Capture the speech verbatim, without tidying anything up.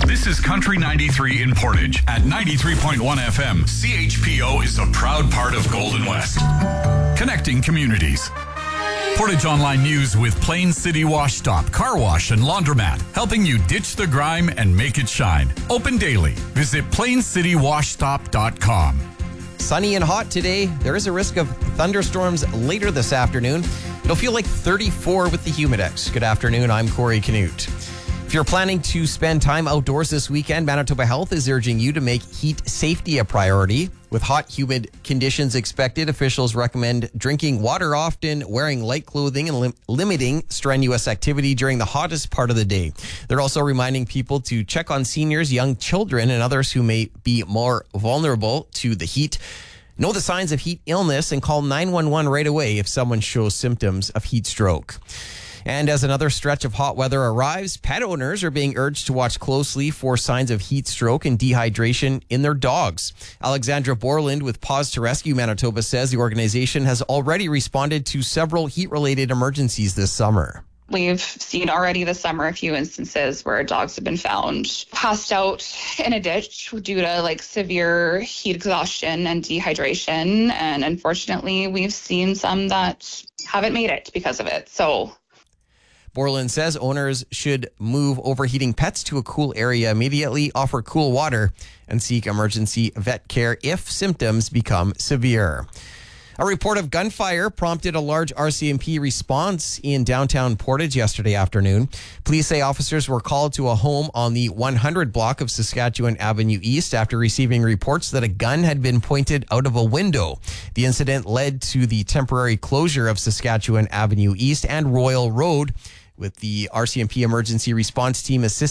This is Country ninety-three in Portage at ninety-three point one F M. C H P O is a proud part of Golden West. Connecting communities. Portage Online News with Plain City Wash Stop, Car Wash and Laundromat, helping you ditch the grime and make it shine. Open daily. Visit plain city wash stop dot com. Sunny and hot today. There is a risk of thunderstorms later this afternoon. It'll feel like thirty-four with the Humidex. Good afternoon. I'm Corey Canute. If you're planning to spend time outdoors this weekend, Manitoba Health is urging you to make heat safety a priority. With hot, humid conditions expected, officials recommend drinking water often, wearing light clothing, and lim- limiting strenuous activity during the hottest part of the day. They're also reminding people to check on seniors, young children, and others who may be more vulnerable to the heat. Know the signs of heat illness and call nine one one right away if someone shows symptoms of heat stroke. And as another stretch of hot weather arrives, pet owners are being urged to watch closely for signs of heat stroke and dehydration in their dogs. Alexandra Borland with Paws to Rescue Manitoba says the organization has already responded to several heat-related emergencies this summer. We've seen already this summer a few instances where dogs have been found passed out in a ditch due to like severe heat exhaustion and dehydration. And unfortunately, we've seen some that haven't made it because of it. So Borland says owners should move overheating pets to a cool area immediately, offer cool water, and seek emergency vet care if symptoms become severe. A report of gunfire prompted a large R C M P response in downtown Portage yesterday afternoon. Police say officers were called to a home on the one hundred block of Saskatchewan Avenue East after receiving reports that a gun had been pointed out of a window. The incident led to the temporary closure of Saskatchewan Avenue East and Royal Road, with the R C M P emergency response team assisting